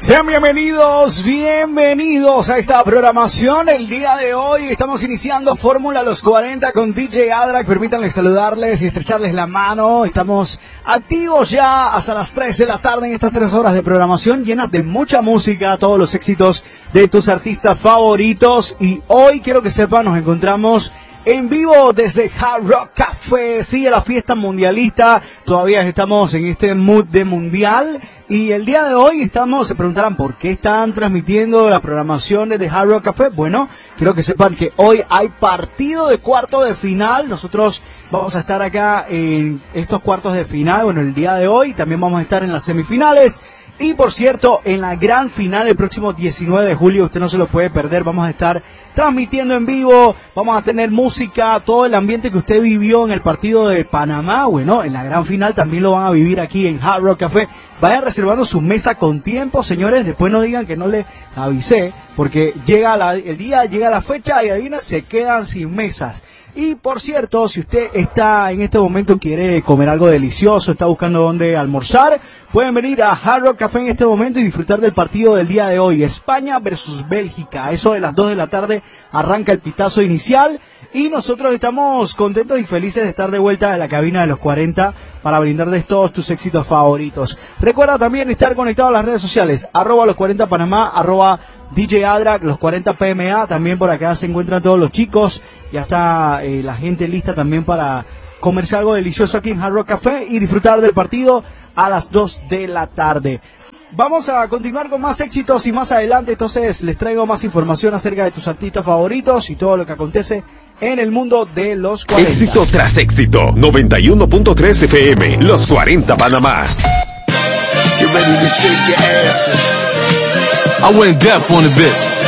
Sean bienvenidos a esta programación. El día de hoy estamos iniciando Fórmula Los 40 con DJ Adrak. Permítanme saludarles y estrecharles la mano. Estamos activos ya hasta las 3 de la tarde en estas 3 horas de programación llenas de mucha música, todos los éxitos de tus artistas favoritos. Y hoy quiero que sepan, nos encontramos en vivo desde Hard Rock Café. Sigue la fiesta mundialista, todavía estamos en este mood de mundial. Y el día de hoy se preguntarán por qué están transmitiendo la programación desde Hard Rock Café. Bueno, quiero que sepan que hoy hay partido de cuarto de final. Nosotros vamos a estar acá en estos cuartos de final. Bueno, el día de hoy también vamos a estar en las semifinales. Y por cierto, en la gran final el próximo 19 de julio, usted no se lo puede perder, vamos a estar transmitiendo en vivo, vamos a tener música, todo el ambiente que usted vivió en el partido de Panamá, bueno, en la gran final también lo van a vivir aquí en Hard Rock Café. Vayan reservando su mesa con tiempo, señores, después no digan que no les avisé, porque llega el día, llega la fecha y adivina, se quedan sin mesas. Y por cierto, si usted está en este momento, quiere comer algo delicioso, está buscando dónde almorzar, pueden venir a Hard Rock Café en este momento y disfrutar del partido del día de hoy, España versus Bélgica. A eso de las 2 de la tarde arranca el pitazo inicial y nosotros estamos contentos y felices de estar de vuelta en la cabina de los 40 para brindarles todos tus éxitos favoritos. Recuerda también estar conectado a las redes sociales, @los 40 Panamá, @DJ Adrak, los 40 PMA, también por acá se encuentran todos los chicos, ya está la gente lista también para comerse algo delicioso aquí en Hard Rock Café y disfrutar del partido a las 2 de la tarde. Vamos a continuar con más éxitos y más adelante, entonces les traigo más información acerca de tus artistas favoritos y todo lo que acontece en el mundo de los 40. Éxito tras éxito, 91.3 FM, los 40 Panamá. Get ready to shake your asses. I went deaf on the bitch.